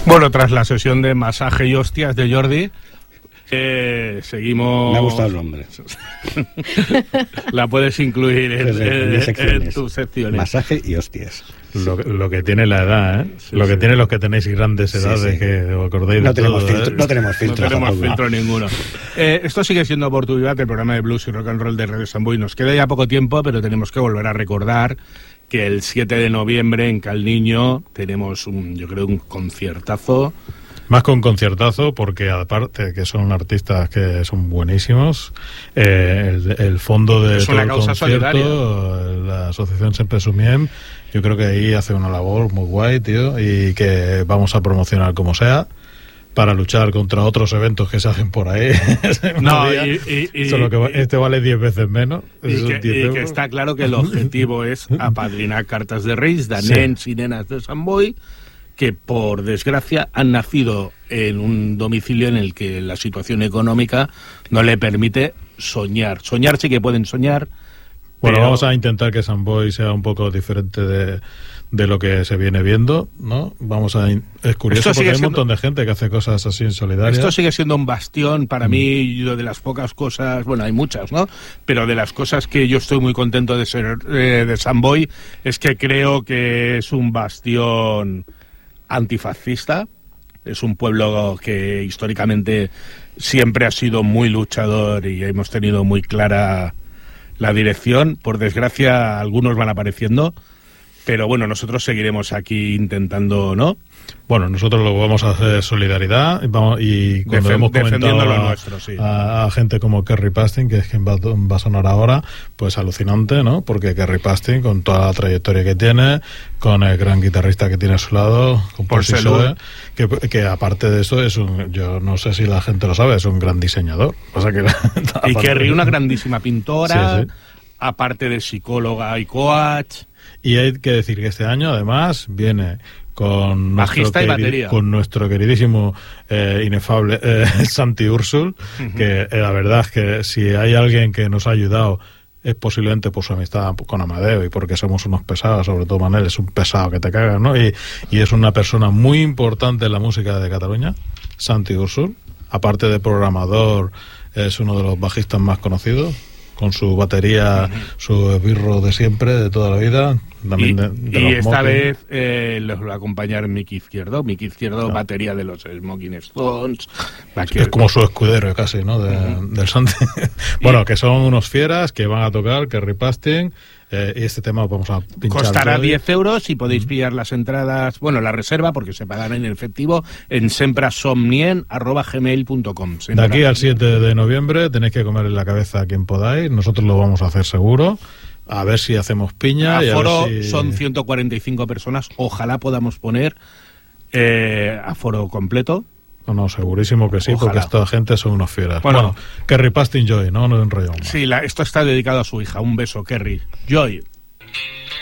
Bueno, tras la sesión de masaje y hostias de Jordi, seguimos... Me ha gustado el nombre. La puedes incluir en tus secciones. Masaje y hostias. Lo que tiene la edad, ¿eh? Sí, lo que tiene los que tenéis grandes edades, sí. Que os acordáis no de tenemos todo, filtro, no tenemos filtro. No tenemos filtro ninguno. Esto sigue siendo Oportunidad, el programa de blues y rock and roll de Radio Samboy. Nos queda ya poco tiempo, pero tenemos que volver a recordar que el 7 de noviembre en Calniño tenemos yo creo un conciertazo. Más que un conciertazo, porque aparte que son artistas que son buenísimos, el fondo de todo el concierto, solidaria. La asociación Sempre Sumiem, yo creo que ahí hace una labor muy guay, tío, y que vamos a promocionar como sea, para luchar contra otros eventos que se hacen por ahí. No, solo que este vale 10 veces menos. Y que está claro que el objetivo es apadrinar cartas de Reis, de nens y nenas de Sant Boi, que por desgracia han nacido en un domicilio en el que la situación económica no le permite soñar. Soñar sí que pueden soñar. Bueno, pero... vamos a intentar que Sant Boi sea un poco diferente de lo que se viene viendo, ¿no? Es curioso porque hay un montón de gente que hace cosas así en solidaria. Esto sigue siendo un bastión para mí, de las pocas cosas, bueno, hay muchas, ¿no? Pero de las cosas que yo estoy muy contento de ser de Sant Boi es que creo que es un bastión antifascista. Es un pueblo que históricamente siempre ha sido muy luchador y hemos tenido muy clara la dirección. Por desgracia, algunos van apareciendo, pero bueno, nosotros seguiremos aquí intentando, ¿no? Bueno, nosotros lo vamos a hacer solidaridad y cuando hemos comentado a gente como Kerry Pasting, que es quien va a sonar ahora, pues alucinante, ¿no? Porque Kerry Pasting, con toda la trayectoria que tiene, con el gran guitarrista que tiene a su lado, con Paul Sissoe, que aparte de eso yo no sé si la gente lo sabe, es un gran diseñador. O sea que y Kerry, una grandísima pintora, aparte de psicóloga y coach. Y hay que decir que este año además viene con nuestro queridísimo inefable Santi Úrsul, que la verdad es que si hay alguien que nos ha ayudado es posiblemente por su amistad con Amadeo y porque somos unos pesados, sobre todo Manel es un pesado que te cagas, ¿no? Y es una persona muy importante en la música de Cataluña, Santi Úrsul, aparte de programador, es uno de los bajistas más conocidos, con su batería, su esbirro de siempre, de toda la vida. También y esta vez los va a acompañar Miki Izquierdo, batería de los Smoking Stones. Es como su escudero casi, ¿no? Del Santi. Bueno, que son unos fieras que van a tocar, Kerry Pasting, y este tema vamos a pinchar. Costará 10 euros y podéis pillar las entradas, bueno, la reserva, porque se pagará en efectivo, en semprasomnien@gmail.com. De aquí al 7 de noviembre tenéis que comerle la cabeza a quien podáis, nosotros lo vamos a hacer seguro. A ver si hacemos piña. Aforo y a ver si... son 145 personas. Ojalá podamos poner aforo completo. No, segurísimo que sí, ojalá. Porque esta gente son unos fieras. Bueno, Kerry Pasting Joy, no nos enrollamos. Sí, esto está dedicado a su hija. Un beso, Kerry. Joy.